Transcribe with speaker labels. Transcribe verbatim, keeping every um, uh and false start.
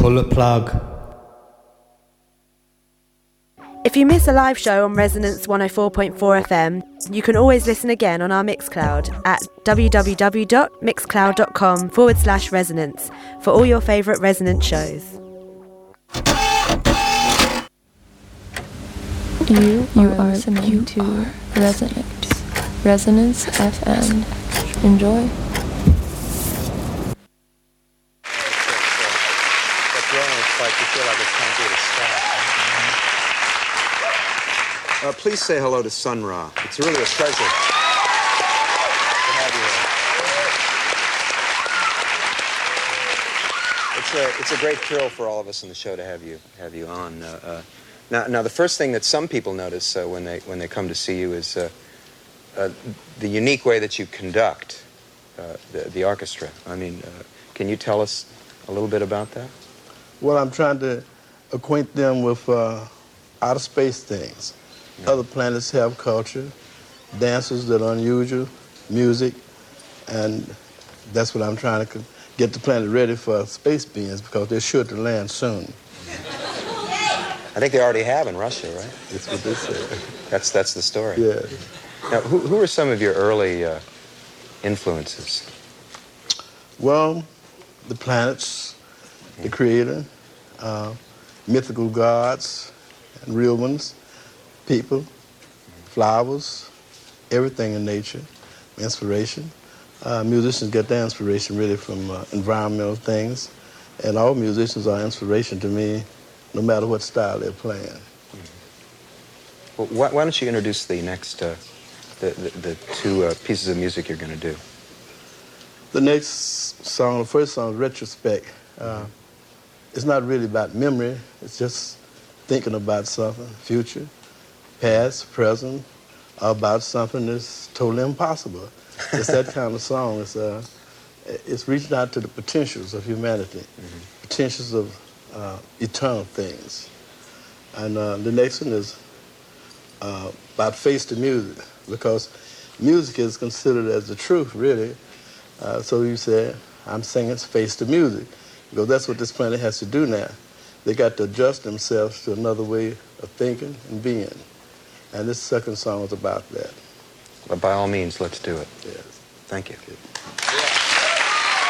Speaker 1: Pull the plug.
Speaker 2: If you miss a live show on Resonance one oh four point four F M, you can always listen again on our Mixcloud at www.mixcloud.com forward slash resonance for all your favourite Resonance shows.
Speaker 3: You, you are listening you to are Resonance. Resonance F M. Enjoy.
Speaker 4: Uh, please say hello to Sun Ra. It's really a pleasure to have you here. It's a, it's a great thrill for all of us in the show to have you have you on. Uh, uh, now, now, the first thing that some people notice uh, when they when they come to see you is uh, uh, the unique way that you conduct uh, the, the orchestra. I mean, uh, can you tell us a little bit about that?
Speaker 5: Well, I'm trying to acquaint them with uh, outer space things. Yeah. Other planets have culture, dances that are unusual, music, and that's what I'm trying to get the planet ready for space beings because they're sure to land soon.
Speaker 4: I think they already have in Russia, right?
Speaker 5: That's what they say.
Speaker 4: That's that's the story.
Speaker 5: Yeah.
Speaker 4: Now, who who are some of your early uh, influences?
Speaker 5: Well, the planets, the Creator, uh, mythical gods, and real ones. People, flowers, everything in nature, inspiration. Uh, musicians get their inspiration really from uh, environmental things, and all musicians are inspiration to me, no matter what style they're playing.
Speaker 4: Mm-hmm. Well, why, why don't you introduce the next, uh, the, the, the two uh, pieces of music you're going to do?
Speaker 5: The next song, the first song, is Retrospect. Uh, it's not really about memory, it's just thinking about something, future, past, present, about something that's totally impossible. It's that kind of song. It's, uh, it's reaching out to the potentials of humanity, mm-hmm. potentials of uh, eternal things. And uh, the next one is uh, about face to music, because music is considered as the truth, really. Uh, so you say, I'm singing face to music, because that's what this planet has to do now. They got to adjust themselves to another way of thinking and being. And this second song is about that.
Speaker 4: Well, by all means, let's do it.
Speaker 5: Yes.
Speaker 4: Thank you.
Speaker 5: Okay.